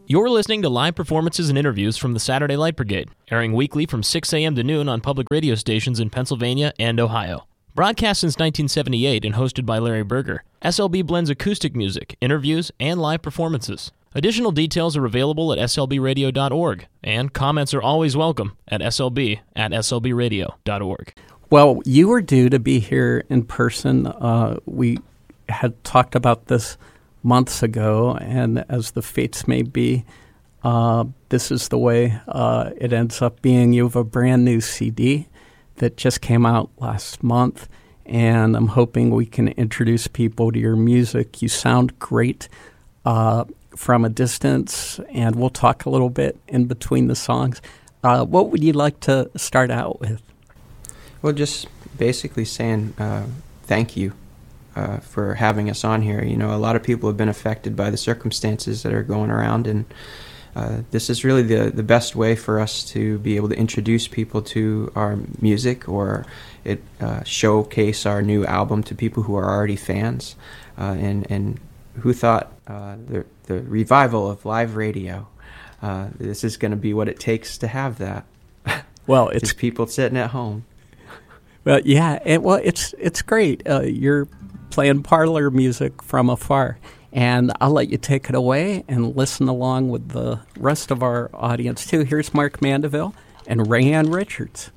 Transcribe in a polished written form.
You're listening to live performances and interviews from the Saturday Light Brigade, airing weekly from 6 a.m. to noon on public radio stations in Pennsylvania and Ohio. Broadcast since 1978 and hosted by Larry Berger, SLB blends acoustic music, interviews, and live performances. Additional details are available at slbradio.org, and comments are always welcome at slb@slbradio.org. Well, you were due to be here in person. We had talked about this months ago, and as the fates may be, this is the way it ends up being. You have a brand new CD that just came out last month, and I'm hoping we can introduce people to your music. You sound great from a distance, and we'll talk a little bit in between the songs. What would you like to start out with? Well, just basically saying thank you for having us on here. You know, a lot of people have been affected by the circumstances that are going around, and this is really the best way for us to be able to introduce people to our music, or showcase our new album to people who are already fans, and who thought the revival of live radio. This is going to be what it takes to have that. Well, it's just people sitting at home. Well, yeah, it's great. You're playing parlor music from afar, and I'll let you take it away and listen along with the rest of our audience too. Here's Mark Mandeville and Rayanne Richards.